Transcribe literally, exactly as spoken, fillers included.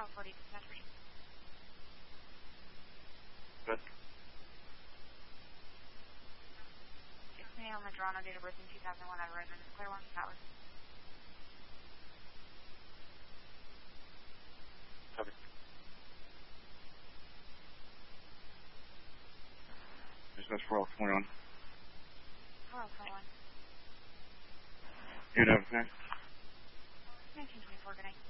forty dispatchers. Good. It's me on the Toronto date of birth in two thousand one out of Redmond. Clear one, Tower. Copy. Dispatch four L twenty-one. four L twenty-one. You have okay? nineteen twenty-four, good night.